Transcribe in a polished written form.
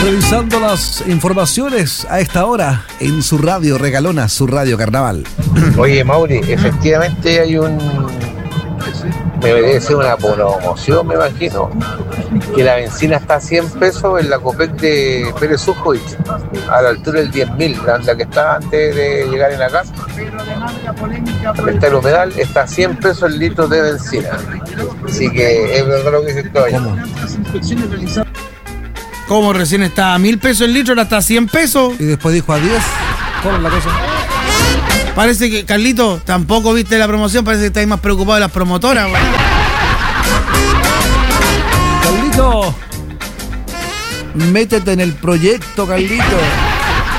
Revisando las informaciones a esta hora en su radio regalona, su radio carnaval. Oye, Mauri, efectivamente hay debe ser una promoción, me imagino, que la benzina está a 100 pesos en la Copec de Pérez Sujovic, a la altura del 10.000, la que estaba antes de llegar en la casa. Está el humedal, está a 100 pesos el litro de benzina. Así que es verdad lo que dice todo. ¿Cómo recién está a 1.000 pesos el litro, ahora está a 100 pesos? Y después dijo a 10. ¿Cómo es la cosa? Parece que, Carlito, tampoco viste la promoción, parece que estáis más preocupado de las promotoras, güey. Carlito, métete en el proyecto, Carlito.